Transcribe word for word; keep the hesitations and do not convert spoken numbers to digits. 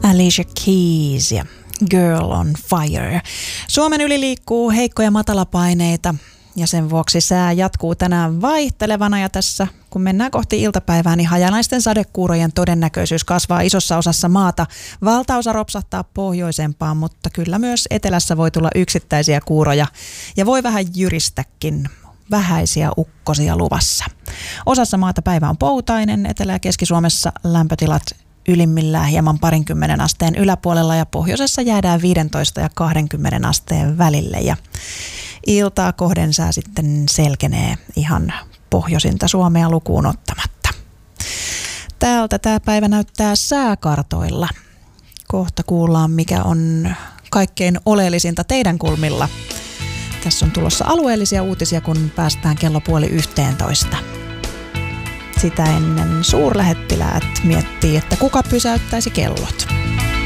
Alicia Keys ja Girl on Fire. Suomen yli liikkuu heikkoja matalapaineita ja sen vuoksi sää jatkuu tänään vaihtelevana ja tässä kun mennään kohti iltapäivää, niin hajanaisten sadekuurojen todennäköisyys kasvaa isossa osassa maata. Valtaosa ropsahtaa pohjoisempaan, mutta kyllä myös etelässä voi tulla yksittäisiä kuuroja ja voi vähän jyristäkin. Vähäisiä ukkosia luvassa. Osassa maata päivä on poutainen, Etelä- ja Keski-Suomessa lämpötilat ylimmillään hieman parinkymmenen asteen yläpuolella ja pohjoisessa jäädään viisitoista ja kaksikymmentä asteen välille ja iltaa kohden sää sitten selkenee ihan pohjoisinta Suomea lukuun ottamatta. Täältä tämä päivä näyttää sääkartoilla. Kohta kuullaan, mikä on kaikkein oleellisinta teidän kulmilla. Tässä on tulossa alueellisia uutisia, kun päästään kello puoli yhteentoista. Sitä ennen suurlähettiläät miettii, että kuka pysäyttäisi kellot.